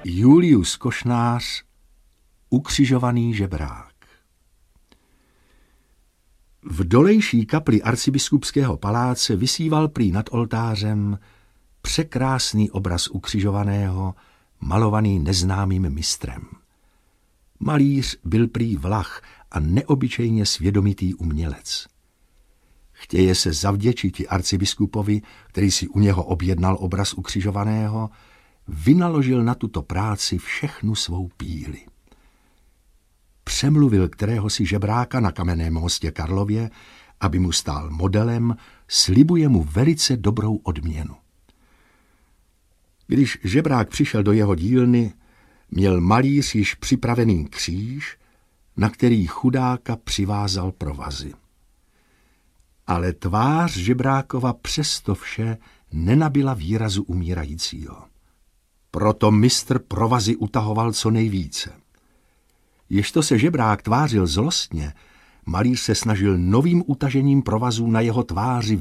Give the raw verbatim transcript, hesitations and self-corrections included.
Julius Košnář, ukřižovaný žebrák. V dolejší kapli arcibiskupského paláce visíval prý nad oltářem překrásný obraz ukřižovaného, malovaný neznámým mistrem. Malíř byl prý Vlach a neobyčejně svědomitý umělec. Chtěje se zavděčiti arcibiskupovi, který si u něho objednal obraz ukřižovaného, vynaložil na tuto práci všechnu svou píli. Přemluvil kteréhosi žebráka na Kamenném mostě Karlově, aby mu stál modelem, slibuje mu velice dobrou odměnu. Když žebrák přišel do jeho dílny, měl malíř již připravený kříž, na který chudáka přivázal provazy. Ale tvář žebrákova přesto vše nenabila výrazu umírajícího. Proto mistr provazy utahoval co nejvíce. Ježto se žebrák tvářil zlostně, malíř se snažil novým utažením provazů na jeho tváři